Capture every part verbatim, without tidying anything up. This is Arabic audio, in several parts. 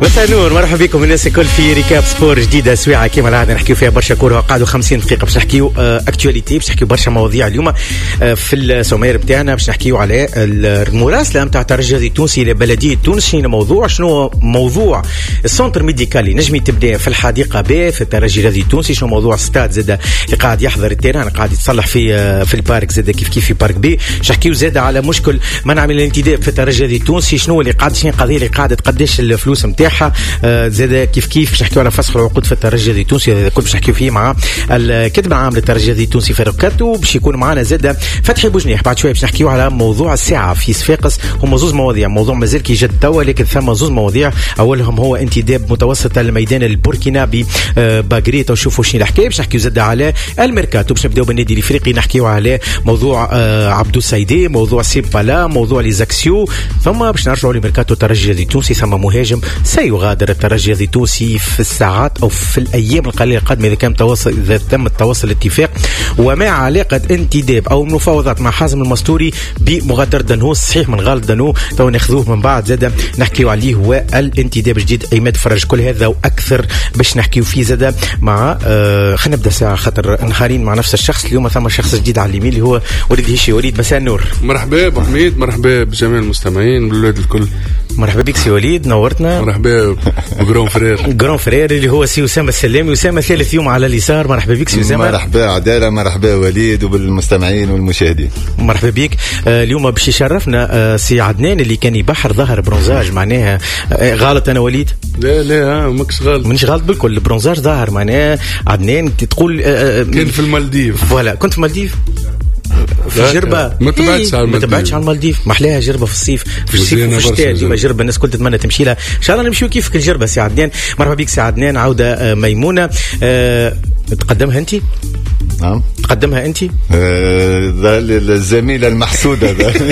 مساء النور، مرحبا بكم الناس الكل في ريكاب سبور جديده سويعه كيما العاده نحكيو فيها برشا كوره. قعدوا خمسين دقيقه باش نحكيو اكتواليتي، باش نحكيو برشا مواضيع اليوم في السومير بتاعنا. باش نحكيو على المراسله نتاع الترجي التونسي لبلديه تونس. شنو موضوع شنو موضوع السونتر ميديكالي نجمي تبدا في الحديقه ب في الترجي التونسي. شنو موضوع ستاد زاد اللي قاعد يحضر التيران قاعد يتصلح في في البارك زاد كيف كيف في بارك بي. باش نحكيو زاد على مشكل منع من الانتداب في الترجي التونسي. شنو اللي قاعد شنو القضيه اللي قاعده قداش الفلوس نتاعها زاد كيف كيف. باش نحكيو على فسخ العقود في الترجي التونسي. هذا كل باش نحكيو فيه مع الكاتب العام للترجي التونسي فاروق كاتو. باش يكون معنا زاد فتحي بوجنيح بعد شويه. باش نحكيو على موضوع الساعه في صفاقس. هما زوز مواضيع، موضوع مازال كيجد توا لكن ثم زوز مواضيع. اولهم هو انتداب متوسط الميدان البوركينابي باغري. تشوفوا شنو الحكايه. باش نحكيو زاد على الميركاتو. باش نبداو بالنادي الافريقي نحكيو على موضوع عبدو السيدي، موضوع سيبالا، موضوع لي زاكسيو. ثم باش نرجعوا لميركاتو الترجي التونسي. ثم مهاجم سيغادر الترجي التونسي في الساعات او في الايام القليله القادمه اذا كان توصل اذا تم التوصل الاتفاق. وما علاقه انتداب او مفاوضات مع حازم المستوري بمغادره دنو؟ صحيح من غالب دنو تو ناخذوه من بعد زاد نحكيو عليه. هو الانتداب الجديد عماد فرج. كل هذا واكثر باش نحكيو فيه زاد مع آه خلينا نبدا ساعه خاطر نهارين مع نفس الشخص. اليوم ثم شخص جديد على اليمين اللي هو وليد هشي. وليد مساء النور. مرحبا ابو حميد، مرحبا بجميع المستمعين بالولاد الكل. مرحبا بك سي وليد، نورتنا. مرحبا بجرون فرير جرون فرير اللي هو سي أسامة السلامي. أسامة ثالث يوم على اليسار. مرحبا بك سي أسامة. مرحبا عدالة، مرحبا وليد وبالمستمعين والمشاهدين. مرحبا بك. آه اليوم باش يشرفنا آه سي عدنان اللي كان يبحر ظهر برونزاج. معناها آه غلط انا وليد؟ لا لا ماكش غلط، مانيش غلط بالكل. البرونزاج ظهر معناها عدنان تقول آه كان في المالديف. فوالا كنت في المالديف في جربة. ما تبعتش على المالديف. ما تبعتش على المالديف. محلاها جربة في الصيف في الصيف وفي الشتاء ديما جربة. الناس كل تتمنى تمشي لها. ان شاء الله نمشيو كيفك الجربة سي عدنان. مرحبا بك سي عدنان. عودة ميمونة. أه تقدمها انت؟ نعم تقدمها انت. أه الزميلة المحسودة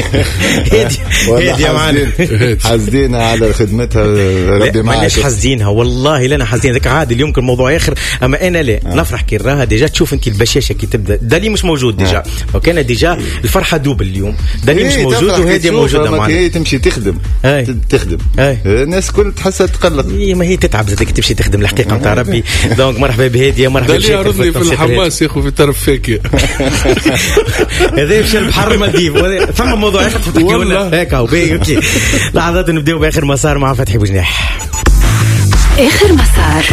هادي هادي يا معلم حاسدينها على خدمتها. ربي معاك. ماناش حاسدينها والله لا انا حاسدين. ذاك عادي اليوم كان موضوع اخر اما انا لا آه. نفرح كي راها ديجا تشوف انت البشاشه كي تبدا. داني مش موجود ديجا آه. وكان ديجا الفرحه دوب اليوم. داني مش موجود وهادي موجوده معنا. هي تمشي تخدم أي. تخدم أي. الناس كل تحسها تقلق. اي ما هي تتعب زادك تمشي تخدم الحقيقه نتاع ربي. دونك مرحبا بهاديه. مرحبا بك. يعرضني في الحماس يا اخو في طرف فاكهه. هذا يمشي البحر المالديف. ثم موضوع اخر تحكيوا لنا هيك او باهي. اوكي لحظات نبداو باخر مسار مع فتحي بوجناح. اخر مسار.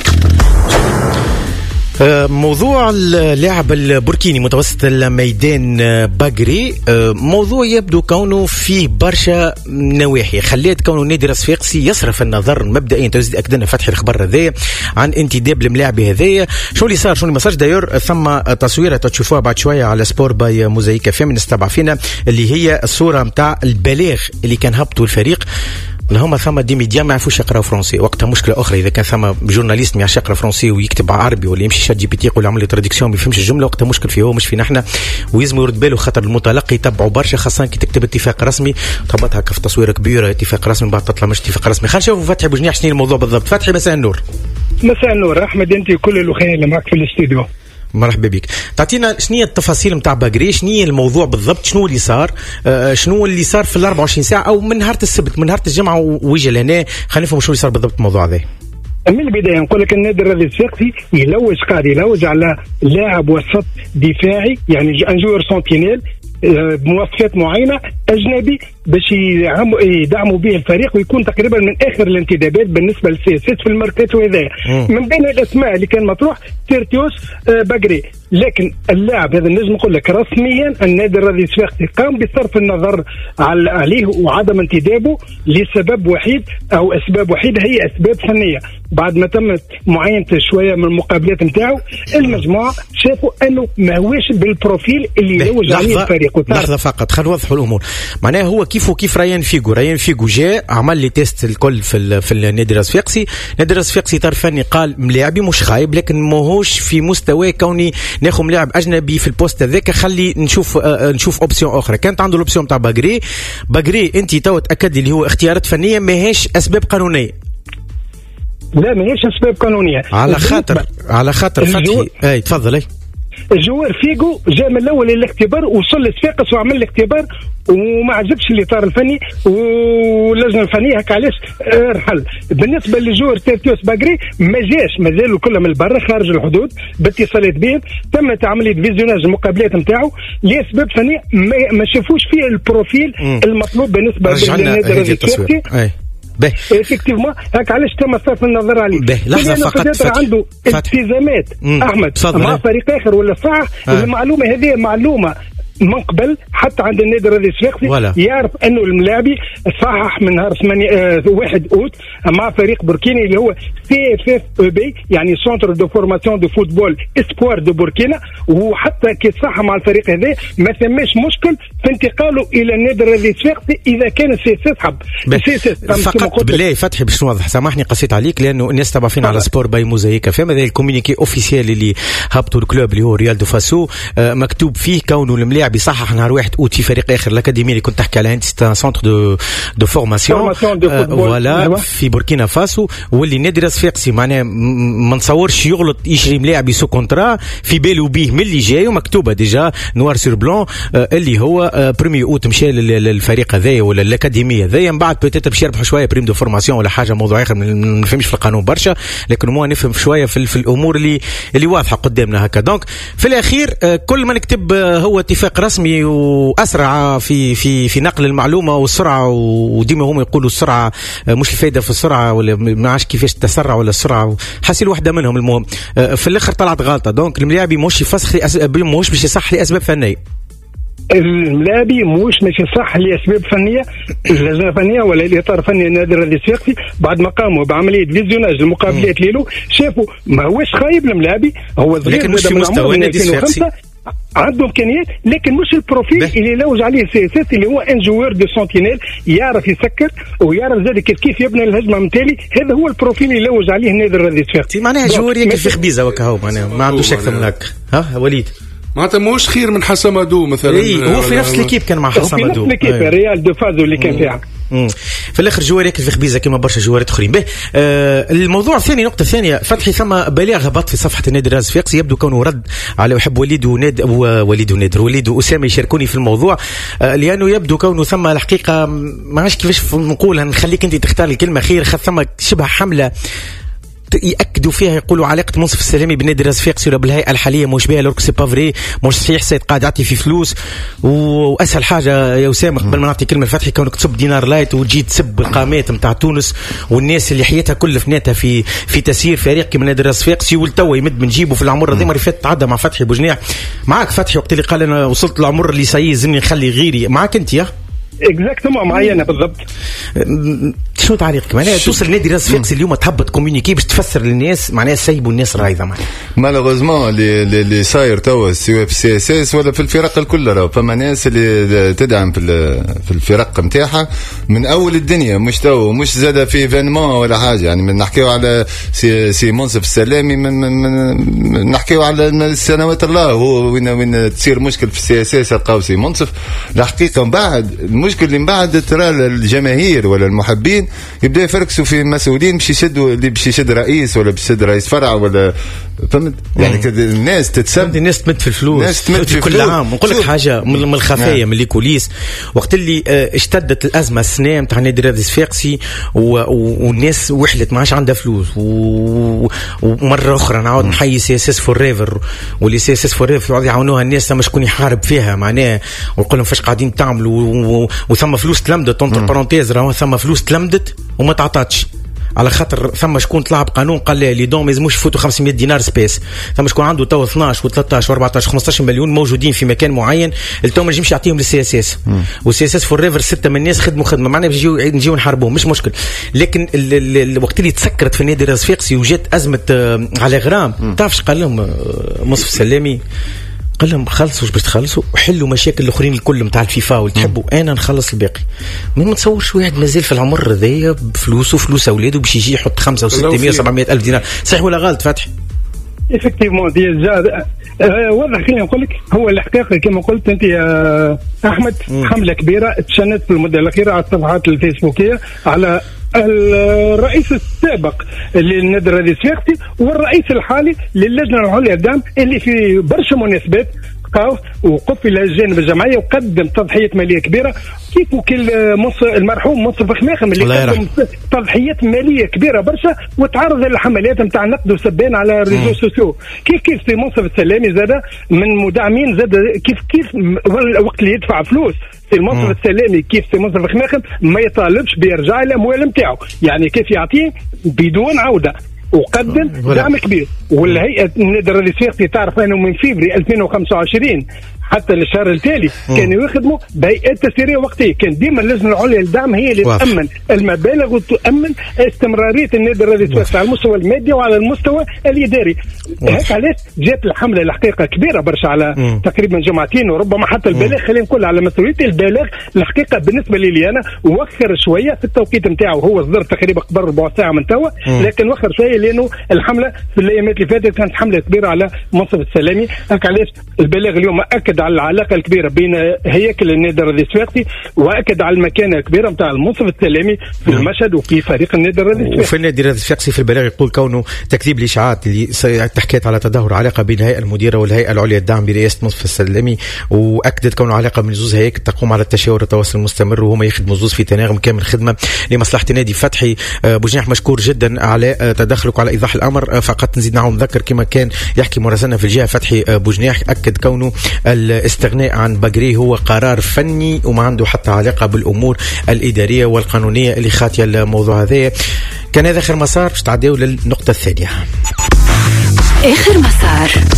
موضوع اللاعب البوركيني متوسط الميدان باغري موضوع يبدو كونه فيه برشا نواحي خليت كونه نادي الصفاقسي يصرف النظر مبدئيا. تزيد اكدنا فتحي الخبر هذايا عن انتداب الملاعب هذايا. شو اللي صار شو اللي ما صارش. داير ثم تصويره تشوفوها بعد شويه على سبور باي موزايكا فيم نستبع فينا اللي هي الصوره نتاع البلاغ اللي كان هبطوا الفريق. هما ثم دي ميديا ما يعرفوش يقراو فرنسي. وقتها مشكله اخرى اذا كان ثم جورناليست ما يعرفش يقرا فرنسي ويكتب عربي ولا يمشي شات جي بي تي يقول عمل لي تراديكسيون ما يفهمش الجمله. وقتها مشكل فيه هو مش فينا احنا. ويزم يرد باله خاطر المتلقي يتبعوا برشا خاصه كي تكتب اتفاق رسمي تهبط هكا في تصويره كبيره اتفاق رسمي بعد تطلع مش اتفاق رسمي. خلينا نشوفوا فتحي بوجنيح شنو الموضوع بالضبط. فتحي مساء النور. مساء النور احمد انت وكل الاخوان اللي معك في الاستوديو. مرحبا بك. تعطينا شنو هي التفاصيل نتاع باغري، شنو هي الموضوع بالضبط، شنو اللي صار آه شنو اللي صار في الأربعة وعشرين ساعه او من نهار السبت من نهار الجمعه ويجي لهنا. خلينا نفهموا شنو اللي صار بالضبط الموضوع هذا. من البدايه نقول لك النادي الرياضي الصفاقسي يلوج قاعد يلوج على لاعب وسط دفاعي يعني ان جوور سنتينيل بمواصفات معينه اجنبي باش يدعموا به الفريق ويكون تقريبا من اخر الانتدابات بالنسبه للسياسات في الماركتو هذا. من بين الاسماء اللي كان مطروح تيرتيوس باغري. لكن اللاعب هذا نجم نقول لك رسميا النادي الرياضي الصفاقسي قام بصرف النظر عليه وعدم انتدابه لسبب وحيد او اسباب وحيده هي اسباب فنيه. بعد ما تمت معاينه شويه من المقابلات نتاعو المجموعه شافوا انه ما هوش بالبروفيل اللي يلوج عليه الفريق. لحظه فقط خلينا نوضحوا الامور. معناها هو كيف وكيف ريان فيغو ريان فيغو جاء عمل لي تيست الكل في في النادي الصفاقسي. النادي الصفاقسي طرف فني قال ملاعبي مش خايب لكن ماهوش في مستوى كوني ناخذ لاعب اجنبي في البوست هذاك. خلي نشوف آه نشوف اوبسيون اخرى. كانت عنده الاوبسيون تاع باغري. باغري انت تو تاكد اللي هو اختيارات فنيه ماهيش اسباب قانونيه. لا ماهيش اسباب قانونيه على خاطر على خاطر فتحي. اي تفضل. اي الجوار فيجو جاء من الاول للاختبار وصل لصفاقس وعمل الاختبار وما عجبش الاطار الفني واللجنه الفنيه هكا علاش رحل. بالنسبه للجوار تيرتيوس باغري ما جاش، مازالوا كلهم من برا خارج الحدود باتصالات بهم، تمت عمليه فيزيوناج المقابلات نتاعو لاسباب فنيه ما شافوش فيه البروفيل م. المطلوب بالنسبه للنادي الرئيسي. به افكتيفمون هاك علاش تم صرف النظر عليه. به لحظه فقط عنده التزامات احمد مع فريق اخر ولا صح. آه. المعلومه هذه معلومه من قبل حتى عند النادي الرياضي الصفاقسي يعرف انه الملاعبي صحح من نهار ثمانية آه واحد اوت مع فريق بوركيني اللي هو سي اف اف او بي يعني سونتر دو فورماسيون دو فوتبول اسبوار دو بوركينا، وحتى كي صح مع الفريق هذا ما ثماش مشكل في انتقاله الى النادي الرياضي الصفاقسي اذا كان السي اس اس حب. فقط بالله فتحي باش نوضح، سامحني قصيت عليك لانه الناس تبع فينا على سبور باي موزايكا فما هذا الكومونيكي اوفيسيال اللي هبطوا الكلوب اللي هو ريال دو فاسو آه مكتوب فيه كونه الملاعب بيصحح نهار واحد اوت في فريق اخر الاكاديمي اللي كنت تحكي عليها انت سي ان سونتر دو دو فورماسيون فوالا في بوركينا فاسو، واللي النادي الصفاقسي معناه ما نتصورش يغلط يشري ملاعب سو كونترا في بالو بيه من اللي جاي ومكتوبه ديجا نوار سور بلون اللي هو بريمي اوت مشى للفريق هذايا ولا الاكاديميه هذايا، من بعد بوتيتر باش يربحوا شويه بريم دو فورماسيون ولا حاجه موضوع اخر ما نفهمش في القانون برشا، لكن مو نفهم شويه في, في الامور اللي اللي واضحه قدامنا هكا. دونك في الاخير كل ما نكتب هو اتفاق رسمي واسرع في في في نقل المعلومه والسرعه، وديما هم يقولوا السرعه مش الفائده في السرعه ولا ما عادش كيفاش التسرع ولا السرعه، حاسين واحده منهم. المهم في الاخر طلعت غلطه. دونك الملاعبي مش يفسخ مش باش يصح لاسباب فنيه، الملاعبي مش ماشي صح لاسباب فنيه، اللجنه الفنيه ولا الاطار الفني النادي الرياضي الصفاقسي بعد ما قاموا بعمليه فيزيوناج المقابلات ليلو شافوا ما هوش خايب الملاعبي، هو صغير لكن مش في مستوى النادي الصفاقسي، عنده امكانيات لكن مش البروفيل بيه. اللي يلوج عليه السي اس اس اللي هو ان جوار دو سنتينيل يعرف يسكر ويعرف زاد كيف يبني الهجمه من تالي، هذا هو البروفيل اللي يلوج عليه النادي الرياضي الصفاقسي. معناها جوار ياكل في خبيزه وكهو معناها ما عندوش اكثر من هكا. ها وليد معناتها موش خير من حسامادو مثلا. اي هو في نفس الكيب كان مع حسامادو، في نفس الكيب ريال دو فازو اللي كان فيها. في الاخر جوار ياكل في خبيزه كما برشا جوارات اخرين. به آه الموضوع الثاني نقطه ثانيه فتحي، ثم بلاغ هبط في صفحه النادي الرياضي الصفاقسي يبدو كونه رد على يحب وليد وناد وليد ونادر وليد واسامه يشاركوني في الموضوع آه لانه يبدو كونه ثم الحقيقه ما عادش كيفاش نقولها، نخليك انت تختار الكلمه خير، خذ ثم شبه حمله يأكدوا فيها يقولوا علاقة منصف السلامي بالنادي الصفاقسي ولا بالهيئة الحالية مش بها لورك سي با فري، مش صحيح سيد قاعد يعطي في فلوس. وأسهل حاجة يا أسامة قبل ما نعطي كلمة الفتحي كونك تسب دينار لايت وتجي تسب القامات نتاع تونس والناس اللي حياتها كل فناتها في في تسيير فريق كما النادي الصفاقسي والتو يمد من جيبه في العمر هذا. مرة فاتت تعدى مع فتحي بوجناح معك فتحي وقت اللي قال أنا وصلت للعمر اللي سيزني نخلي غيري معك أنت يا اكزاكتومون معايا انا بالضبط. شو تعليقك معناها توصل النادي الصفاقسي اليوم تهبط كوميونيكي باش تفسر للناس معناها سيبوا الناس رايضه معناها مالوغوزمون اللي اللي صاير توا سواء في السي اس اس ولا في الفرق الكل راه فما ناس اللي تدعم في في الفرق نتاعها من اول الدنيا مش تو مش زاده في ايفينمون ولا حاجه يعني من نحكيو على سي, سي منصف السلامي من, من, من نحكيو على السنوات الله هو وين وين تصير مشكل في السي اس اس القاو سي منصف الحقيقه بعد المشكل اللي من بعد ترى الجماهير ولا المحبين يبدا يفركسوا في مسؤولين باش يشدوا اللي باش يشد رئيس ولا باش يشد رئيس فرع ولا فهمت يعني كده الناس تتسب الناس تمد في الفلوس الناس تمد في كل عام. نقول لك حاجه من الخفايا من الكوليس وقت اللي اشتدت الازمه السنه نتاع النادي الرياضي الصفاقسي والناس وحلت ما عادش عندها فلوس ومره اخرى نعاود نحيي سي اس اس فور ريفر واللي سي اس اس فور ريفر يعاونوها الناس ما شكون يحارب فيها معناه ونقول لهم فاش قاعدين تعملوا وثم فلوس تلمدت اونتر بارونتيز راه ثم فلوس تلمدت وما تعطاتش على خاطر ثم شكون طلع بقانون قال لي دون ما يلزموش يفوتوا خمسمية دينار سبيس. ثم شكون عنده تو اثناش و13 و14 و15 مليون موجودين في مكان معين التو ما نجمش يعطيهم للسي اس اس والسي اس اس فور ريفر ستة من الناس خدموا خدمه معنا باش نجيو نجيو نحاربوهم مش مشكل. لكن الوقت اللي تسكرت في النادي الصفاقسي وجات ازمه على غرام تعرفش قال لهم مصطفى السلامي قال لهم خلصوا واش باش تخلصوا وحلوا مشاكل الاخرين الكل نتاع الفيفا واللي تحبوا انا نخلص الباقي. ما نتصورش واحد مازال في العمر هذايا بفلوسه فلوس اولاده باش يجي يحط خمسة وستمية وسبعمية الف دينار صحيح ولا غلط فتحي؟ افكتيفمون دي أه واضح. خليني نقول لك هو الحقيقه كما قلت انت يا احمد مم. حمله كبيره تشنت في المده الاخيره على الصفحات الفيسبوكيه على الرئيس السابق للنادي الرياضي الصفاقسي والرئيس الحالي للجنه العليا للدعم اللي في برشا مناسبات قاف وقف الى الجانب الجمعيه وقدم تضحيات ماليه كبيره كيف وكل المرحوم منصف خماخم اللي قدم تضحيات ماليه كبيره برشا وتعرض للحملات نتاع نقد وسبان على الريزو سوسيو. كيف كيف سي منصف السلامي زاد من مدعمين زاد كيف كيف وقت اللي يدفع فلوس سي منصف السلامي كيف سي منصف خماخم ما يطالبش بارجاع الاموال نتاعو، يعني كيف يعطيه بدون عوده وقدم دعم كبير. والهيئه النادي الرياضي الصفاقسي تعرف انه من فبراير ألفين وخمسة وعشرين حتى الشهر التالي كانوا يخدموا بهيئات تسييريه وقتيه، كان ديما اللجنه العليا للدعم هي اللي واف. تامن المبالغ وتامن استمراريه النادي الرياضي الصفاقسي على المستوى المادي وعلى المستوى الاداري. هيك علاش جات الحمله الحقيقه كبيره برشا على مم. تقريبا جمعتين وربما حتى البلاغ خلينا نقول على مسؤوليه البلاغ الحقيقه بالنسبه لي انا وخر شويه في التوقيت نتاعو، هو صدر تقريبا قبل ربع ساعه من توا لكن وخر شويه لانه الحمله في الايامات اللي فاتت كانت حمله كبيره على منصف السلامي. هيك علاش البلاغ اليوم اكد على العلاقه الكبيره بين هياكل النادي الرياضي الصفاقسي واكد على المكانه الكبيره نتاع المنصف السلامي في المشهد وفي فريق النادي الرياضي الصفاقسي. وفي النادي الرياضي الصفاقسي في البلاغ يقول كونه تكذيب الاشاعات اللي تحكيت على تدهور علاقه بين الهيئه المديره والهيئه العليا للدعم برئاسه منصف السلامي، واكدت كونه علاقه من زوز هيك تقوم على التشاور والتواصل المستمر وهما يخدموا زوز في تناغم كامل خدمه لمصلحه النادي. فتحي بوجناح مشكور جدا على تدخلك وعلى ايضاح الامر. فقط نزيد نعاود نذكر كما كان يحكي مراسلنا في الجهه فتحي بوجناح اكد كونه الاستغناء عن بقري هو قرار فني وما عنده حتى علاقه بالامور الاداريه والقانونيه اللي خاطيه الموضوع هذا. كان هذا اخر مسار باش تعديو للنقطه الثانيه. اخر مسار